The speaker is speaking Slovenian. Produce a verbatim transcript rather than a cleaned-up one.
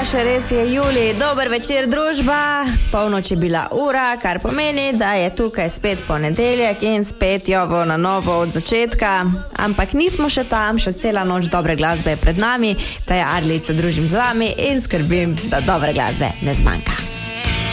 še res je julij, dober večer družba, polnoč je bila ura, kar pomeni, da je tukaj spet ponedeljek in spet jovo na novo od začetka, ampak nismo še tam, še cela noč dobre glasbe je pred nami, da je Arlica družim z vami in skrbim, da dobre glasbe ne zmanjka.